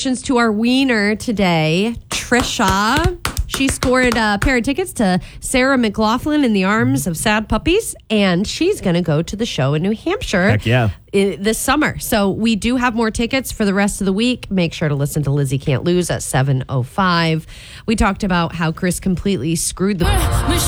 congratulations to our wiener today, Trisha. She scored a pair of tickets to Sarah McLaughlin in the Arms of Sad Puppies, and she's going to go to the show in New Hampshire Heck yeah. This summer. So we do have more tickets for the rest of the week. Make sure to listen to Lizzie Can't Lose at 7:05. We talked about how Chris completely screwed the